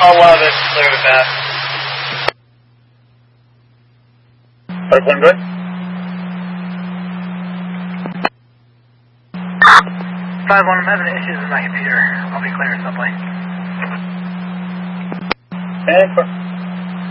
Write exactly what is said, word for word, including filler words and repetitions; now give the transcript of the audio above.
eleven, clear with that. Five one good? Five one, I'm having issues with my computer. I'll be clear at some point. And